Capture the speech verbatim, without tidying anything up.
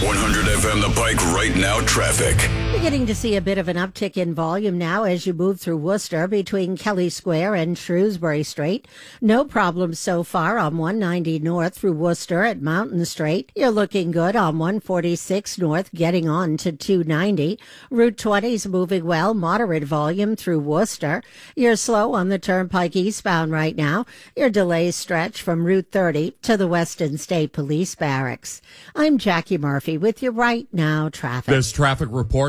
one hundred F M The Pike right now traffic. Beginning to see a bit of an uptick in volume now as you move through Worcester between Kelly Square and Shrewsbury Street. No problems so far on one ninety North through Worcester at Mountain Street. You're looking good on one forty-six North getting on to two ninety. Route twenty is moving well, moderate volume through Worcester. You're slow on the Turnpike eastbound right now. Your delays stretch from Route thirty to the Weston State Police Barracks. I'm Jackie Murphy with your Right Now traffic. This traffic report